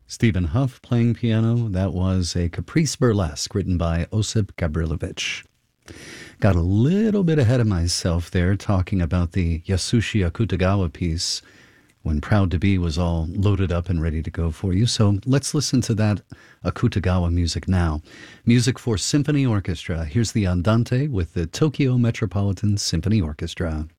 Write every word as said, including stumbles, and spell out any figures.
Stephen Huff playing piano. That was a Caprice Burlesque written by Osip Gabrilowitsch. Got a little bit ahead of myself there talking about the Yasushi Akutagawa piece when Proud to Be was all loaded up and ready to go for you. So let's listen to that Akutagawa music now. Music for symphony orchestra. Here's the Andante with the Tokyo Metropolitan Symphony Orchestra.